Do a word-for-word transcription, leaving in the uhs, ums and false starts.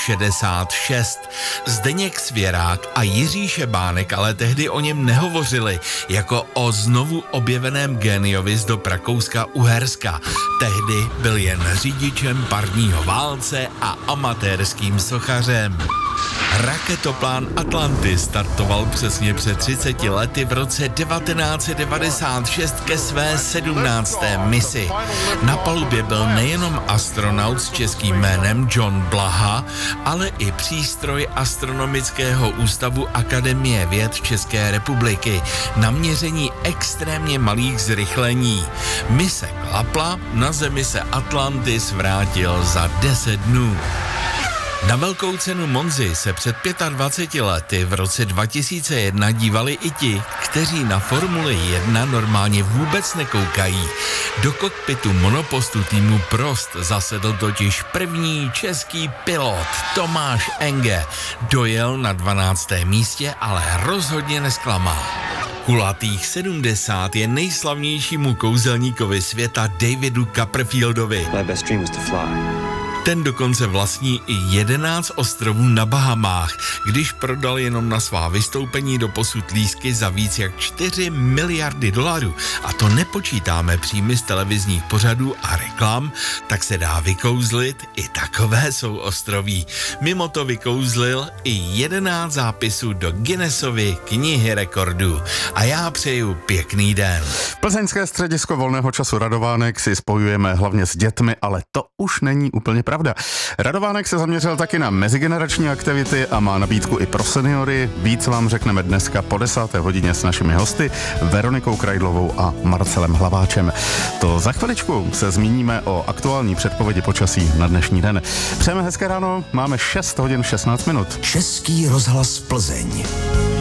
šedesát šest. Zdeněk Svěrák a Jiří Šebánek ale tehdy o něm nehovořili jako o znovu objeveném géniovi z dob Rakouska-Uherska. Tehdy byl jen řidičem parního válce a amatérským sochařem. Raketoplán Atlantis startoval přesně před třiceti lety v roce devatenáct set devadesát šest ke své sedmnácté misi. Na palubě byl nejenom astronaut s českým jménem John Blaha, ale i přístroj Astronomického ústavu Akademie věd České republiky na měření extrémně malých zrychlení. Mise klapla, na Zemi se Atlantis vrátil za deset dnů. Na velkou cenu Monzy se před dvaceti pěti lety v roce dva tisíce jedna dívali i ti, kteří na Formuli jedna normálně vůbec nekoukají. Do kokpitu monopostu týmu Prost zasedl totiž první český pilot Tomáš Enge. Dojel na dvanáctém místě, ale rozhodně nesklamal. Kulatých sedmdesát je nejslavnějšímu kouzelníkovi světa Davidu Copperfieldovi. Ten dokonce vlastní i jedenáct ostrovů na Bahamách, když prodal jenom na svá vystoupení doposud lístky za víc jak čtyři miliardy dolarů. A to nepočítáme příjmy z televizních pořadů a reklam, tak se dá vykouzlit, i takové jsou ostroví. Mimo to vykouzlil i jedenáct zápisů do Guinnessovy knihy rekordů. A já přeju pěkný den. Plzeňské středisko volného času Radovánek si spojujeme hlavně s dětmi, ale to už není úplně pravda. Radovánek se zaměřil taky na mezigenerační aktivity a má nabídku i pro seniory. Víc vám řekneme dneska po desáté hodině s našimi hosty Veronikou Krajdlovou a Marcelem Hlaváčem. To za chviličku se zmíníme o aktuální předpovědi počasí na dnešní den. Přejeme hezké ráno, máme šest hodin šestnáct minut. Český rozhlas Plzeň.